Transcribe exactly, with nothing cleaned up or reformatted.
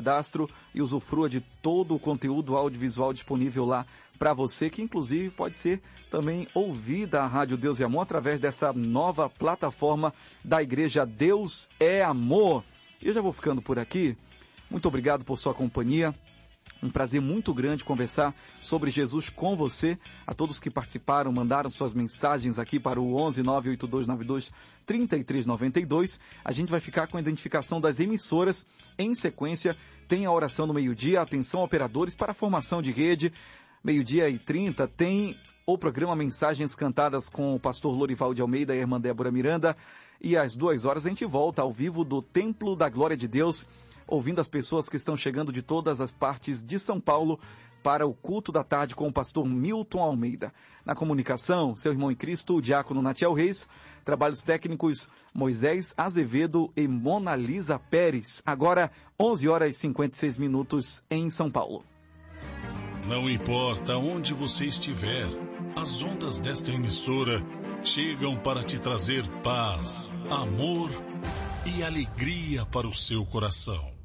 cadastro e usufrua de todo o conteúdo audiovisual disponível lá para você, que inclusive pode ser também ouvida a Rádio Deus e Amor através dessa nova plataforma da Igreja Deus é Amor. Eu já vou ficando por aqui. Muito obrigado por sua companhia. Um prazer muito grande conversar sobre Jesus com você. A todos que participaram, mandaram suas mensagens aqui para o onze nove oito dois nove dois três três nove dois. A gente vai ficar com a identificação das emissoras. Em sequência, tem a oração no meio-dia. Atenção, operadores, para a formação de rede. Meio-dia e trinta tem o programa Mensagens Cantadas com o pastor Lorival de Almeida e a irmã Débora Miranda. E às duas horas a gente volta ao vivo do Templo da Glória de Deus, ouvindo as pessoas que estão chegando de todas as partes de São Paulo para o culto da tarde com o pastor Milton Almeida. Na comunicação, seu irmão em Cristo, o diácono Natiel Reis. Trabalhos técnicos, Moisés Azevedo e Mona Lisa Pérez. Agora, onze horas e cinquenta e seis minutos em São Paulo. Não importa onde você estiver, as ondas desta emissora chegam para te trazer paz, amor e alegria para o seu coração.